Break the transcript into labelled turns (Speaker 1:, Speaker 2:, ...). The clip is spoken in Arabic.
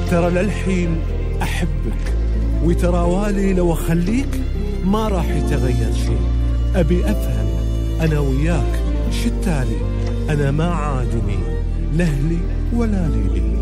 Speaker 1: ترى للحين أحبك، وترى والي لو أخليك ما راح يتغير شيء. أبي أفهم أنا وياك شتالي، أنا ما عادني لهلي ولا ليلي.